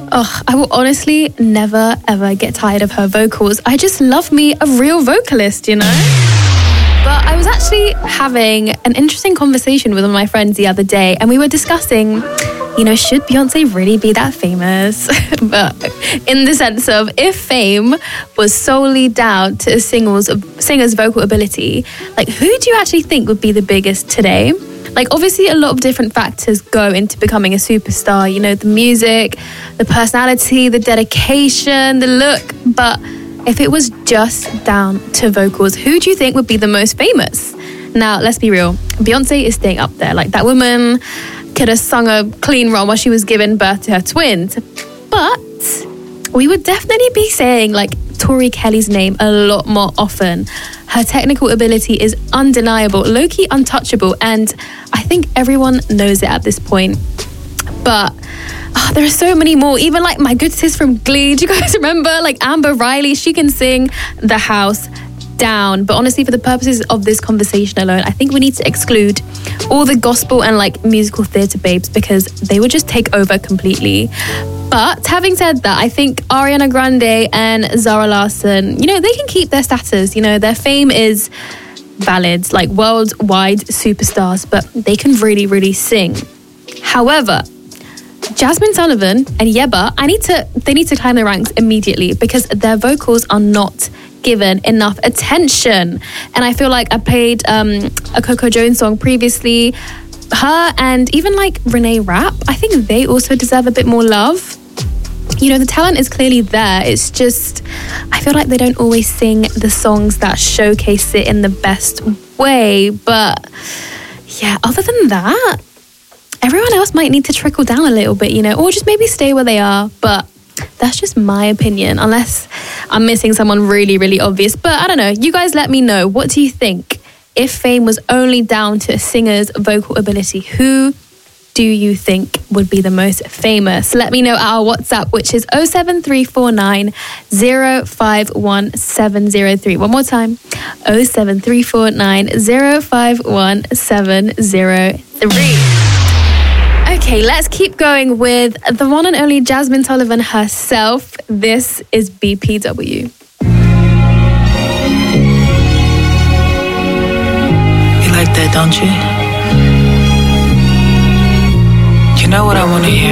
Oh, I will honestly never ever get tired of her vocals. I just love me a real vocalist, you know? But I was actually having an interesting conversation with one of my friends the other day, and we were discussing, you know, should Beyonce really be that famous? But in the sense of, if fame was solely down to a singer's vocal ability, like, who do you actually think would be the biggest today? Like, obviously, a lot of different factors go into becoming a superstar. You know, the music, the personality, the dedication, the look. But if it was just down to vocals, who do you think would be the most famous? Now, let's be real. Beyonce is staying up there. Like, that woman could have sung a clean run while she was giving birth to her twins. But we would definitely be saying, like, Tori Kelly's name a lot more often. Her technical ability is undeniable, low-key untouchable, and I think everyone knows it at this point. But there are so many more. Even like my good sis from Glee. Do you guys remember? Like Amber Riley, she can sing the house down. But honestly, for the purposes of this conversation alone, I think we need to exclude all the gospel and like musical theatre babes, because they would just take over completely. But having said that, I think Ariana Grande and Zara Larsson, you know, they can keep their status. You know, their fame is valid, like worldwide superstars, but they can really, really sing. However, Jazmine Sullivan and Yebba, they need to climb the ranks immediately, because their vocals are not given enough attention. And I feel like I played a Coco Jones song previously. Her and even like Renee Rapp, I think they also deserve a bit more love. You know, the talent is clearly there. It's just, I feel like they don't always sing the songs that showcase it in the best way. But yeah, other than that, everyone else might need to trickle down a little bit, you know, or just maybe stay where they are. But that's just my opinion, unless I'm missing someone really, really obvious. But I don't know. You guys let me know. What do you think? If fame was only down to a singer's vocal ability, who do you think would be the most famous? Let me know at our WhatsApp, which is 07349 051 703. One more time, 07349 051 703. Okay, let's keep going with the one and only Jazmine Sullivan herself. This is BPW. You like that, don't you? You know what I want to hear?